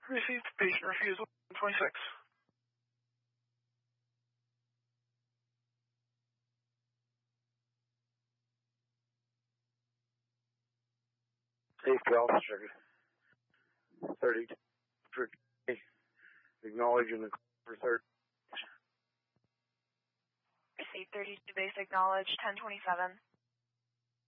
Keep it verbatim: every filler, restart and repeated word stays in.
Received patient refusal twenty-six. Safety officer, thirty, acknowledging the for third. Received thirty-two base acknowledged, ten twenty-seven.